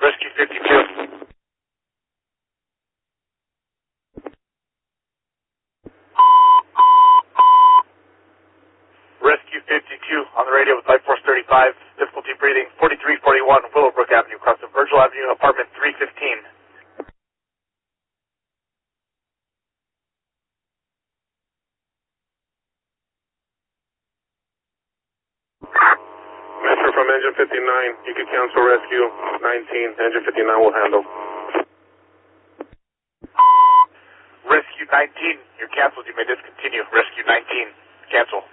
Rescue 52. Rescue 52 on the radio with Life Force 35. Difficulty breathing. 4341 Willowbrook Avenue, across the Virgil Avenue, apartment 315. Metro from engine 59, you can cancel rescue 19, engine 59 will handle. Rescue 19, you're canceled, you may discontinue. Rescue 19, cancel.